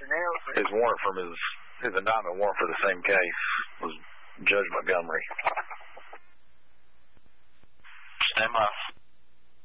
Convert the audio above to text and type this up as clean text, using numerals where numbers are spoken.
His warrant from his indictment warrant for the same case was Judge Montgomery. Stand by.